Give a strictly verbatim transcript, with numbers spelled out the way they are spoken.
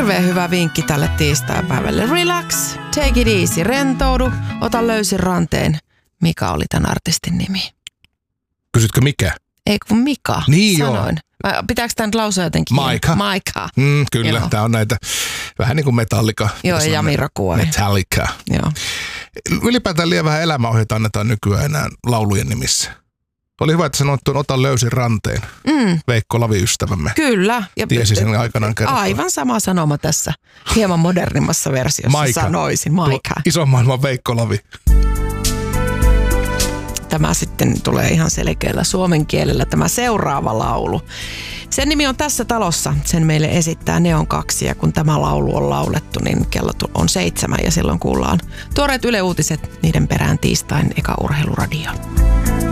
Hirveän hyvä vinkki tälle tiistaipäivälle. Relax, take it easy, rentoudu, ota löysin ranteen. Mikä oli tämän artistin nimi? Kysytkö mikä? Ei kun Mika, niin sanoin. Joo. Pitääkö tämä nyt lausua jotenkin? Maika. Maika. Mm, kyllä, joo. Tämä on näitä vähän niin kuin Metallica. Joo, ja Jamiroquai. Metallica. Joo. Ylipäätään liian vähän elämäohjeita annetaan nykyään enää laulujen nimissä. Oli hyvä, että sanoit tuon Ota löysin ranteen. Mm. Veikko Lavi-ystävämme. Kyllä. Ja tiesi sen aikanaan kertoa. Aivan sama sanoma tässä. Hieman modernimmassa versiossa Maika. sanoisin. Maika. Ison maailman Veikko Lavi. Tämä sitten tulee ihan selkeällä suomen kielellä tämä seuraava laulu. Sen nimi on Tässä talossa. Sen meille esittää Neon kaksi ja kun tämä laulu on laulettu, niin kello on seitsemän ja silloin kuullaan tuoreet Yle Uutiset niiden perään tiistain eka urheiluradio.